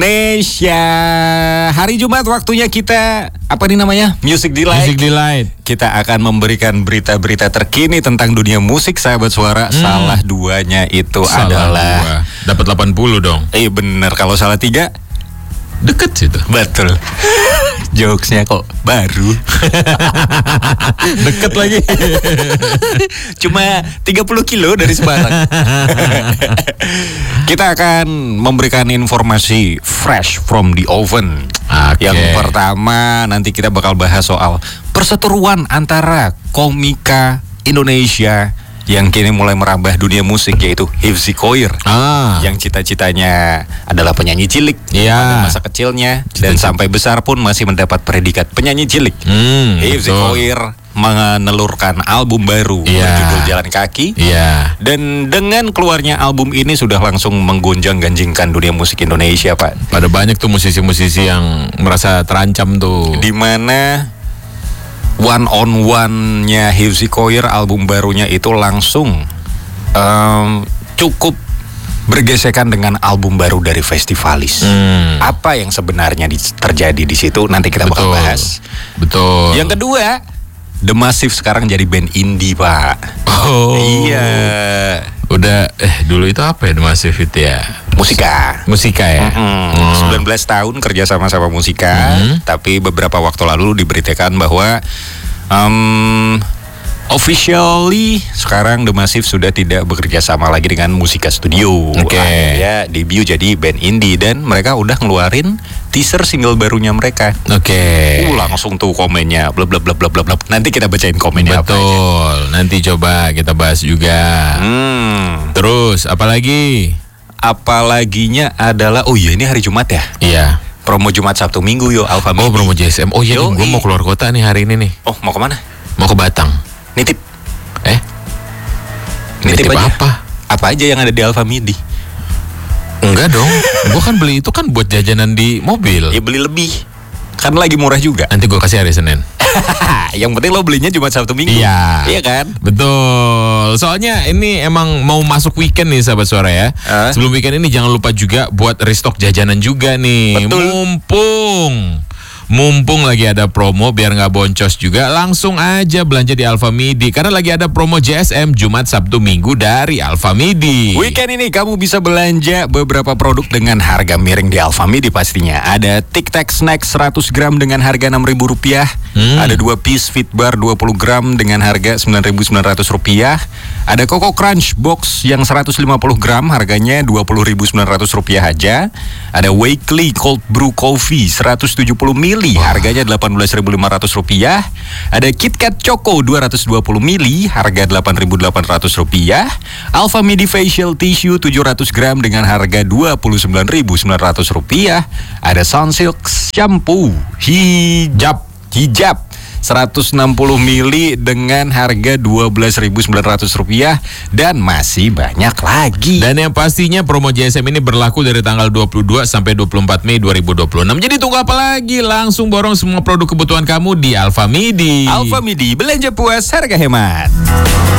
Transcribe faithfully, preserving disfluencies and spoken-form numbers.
Indonesia. Hari Jumat waktunya kita, apa nih namanya? Music Delight. Music Delight. Kita akan memberikan berita-berita terkini tentang dunia musik, sahabat suara. Hmm. Salah duanya itu salah adalah dua. Dapat delapan puluh dong. Eh bener, kalau salah tiga deket situ. Betul. Jokesnya kok baru. Deket lagi. Cuma tiga puluh kilo dari Semarang. Kita akan memberikan informasi fresh from the oven. Okay. Yang pertama, nanti kita bakal bahas soal perseteruan antara komika Indonesia yang kini mulai merambah dunia musik, yaitu Hifzy Koir, ah. yang cita-citanya adalah penyanyi cilik ya. pada masa kecilnya, cita-cita. Dan sampai besar pun masih mendapat predikat penyanyi cilik. hmm, Hifzy Koir menelurkan album baru ya. berjudul Jalan Kaki ya. Dan dengan keluarnya album ini sudah langsung menggonjang-ganjingkan dunia musik Indonesia, Pak. Pada banyak tuh musisi-musisi yang merasa terancam tuh. Dimana one on one-nya Hifzy Koir, album barunya itu langsung um, cukup bergesekan dengan album baru dari Festivalis. Hmm. Apa yang sebenarnya di, terjadi di situ nanti kita Betul. bakal bahas. Betul. Yang kedua, The Massive sekarang jadi band indie, Pak. Oh. Iya. Udah eh dulu itu apa ya The Massive itu ya? Musika. Musika ya. Mm-hmm. Oh. sembilan belas tahun kerja sama-sama Musika, mm-hmm. tapi beberapa waktu lalu diberitakan bahwa um, officially sekarang The Massive sudah tidak bekerja sama lagi dengan Musika Studio. Oke. Okay. Ya, debut jadi band indie dan mereka udah ngeluarin teaser single barunya mereka. Oke. Okay. Uh, langsung tuh komennya bla bla bla bla bla bla. Nanti kita bacain komennya. Betul. Apa aja. Nanti coba kita bahas juga. Hmm. Terus apalagi? Apalaginya adalah, oh iya ini hari Jumat ya? Iya. Promo Jumat Sabtu Minggu yo Alfa Midi. Oh promo J S M. Oh iya, gue mau keluar kota nih hari ini nih. Oh mau kemana? Mau ke Batang. Nitip. Eh? Nitip, Nitip aja. apa? Apa aja yang ada di Alfa Midi? Enggak dong. Gue kan beli itu kan buat jajanan di mobil. Ya beli lebih. Kan lagi murah juga. Nanti gue kasih hari Senin. Yang penting lo belinya Jumat Sabtu Minggu. Iya. Iya kan? Betul. Soalnya ini emang mau masuk weekend nih sahabat suara ya. Uh. Sebelum weekend ini jangan lupa juga buat restock jajanan juga nih. Betul. Mumpung Mumpung lagi ada promo, biar nggak boncos juga, langsung aja belanja di Alfa Midi. Karena lagi ada promo J S M Jumat, Sabtu, Minggu dari Alfa Midi. Weekend ini kamu bisa belanja beberapa produk dengan harga miring di Alfa Midi pastinya. Ada Tic Tac Snack seratus gram dengan harga enam ribu rupiah. Hmm. Ada dua piece Fit Bar dua puluh gram dengan harga sembilan ribu sembilan ratus rupiah. Ada Coco Crunch Box yang seratus lima puluh gram harganya dua puluh ribu sembilan ratus rupiah aja. Ada Wakely Cold Brew Coffee seratus tujuh puluh mili harganya delapan belas ribu lima ratus rupiah. Ada KitKat Choco dua ratus dua puluh mili harga delapan ribu delapan ratus rupiah. Alfa Midi Facial Tissue tujuh ratus gram dengan harga dua puluh sembilan ribu sembilan ratus rupiah. Ada Sunsilk Shampoo Hijab Hijab seratus enam puluh mili dengan harga dua belas ribu sembilan ratus rupiah. Dan masih banyak lagi. Dan yang pastinya promo J S M ini berlaku dari tanggal dua puluh dua sampai dua puluh empat Mei dua ribu dua puluh enam. Jadi tunggu apa lagi? Langsung borong semua produk kebutuhan kamu di Alfa Midi. Alfa Midi, belanja puas, harga hemat.